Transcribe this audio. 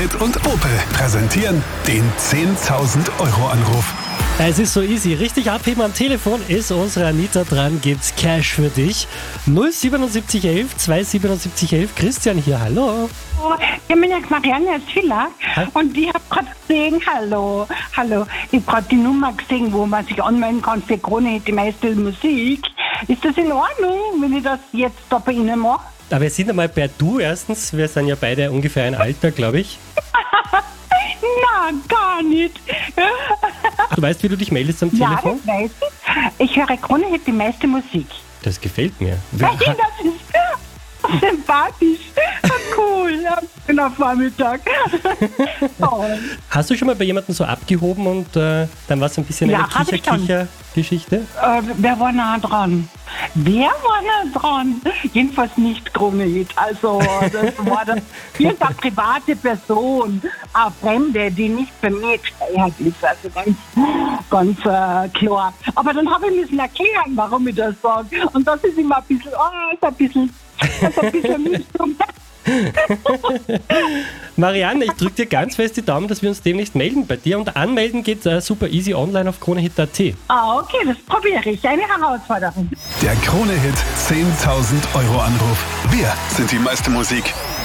Kronehit und Opel präsentieren den 10.000 Euro Anruf. Es ist so easy. Richtig abheben am Telefon ist unsere Anita dran. Gibt's Cash für dich. 07711 27711. Christian hier, hallo. Ich bin ja Marianne aus Villach und ich habe gerade gesehen, hallo, ich habe gerade die Nummer gesehen, wo man sich anmelden kann für Kronehit, die meiste Musik. Ist das in Ordnung, wenn ich das jetzt da bei Ihnen mache? Aber wir sind einmal per Du erstens. Wir sind ja beide ungefähr ein Alter, glaube ich. Na, gar nicht. Du weißt, wie du dich meldest am Ja, Telefon? das weiß ich. Ich höre Kronehit, die meiste Musik. Das gefällt mir. Das ist sympathisch. Cool, am Vormittag. Oh. Hast du schon mal bei jemandem so abgehoben und dann war es ein bisschen Ja, hab eine ich schon. Kicher-Geschichte? Wer war nah dran? Jedenfalls nicht Kronehit. Also, das war dann irgendeine private Person, eine Fremde, die nicht bei mir gesteuert ist. Also ganz klar. Aber dann habe ich müssen erklären, warum ich das sage. Und das ist immer ein bisschen Mischung. Marianne, ich drücke dir ganz fest die Daumen, dass wir uns demnächst melden bei dir. Und anmelden geht super easy online auf kronehit.at. Okay, das probiere ich. Eine Herausforderung. Der Kronehit 10.000 Euro Anruf. Wir sind die meiste Musik.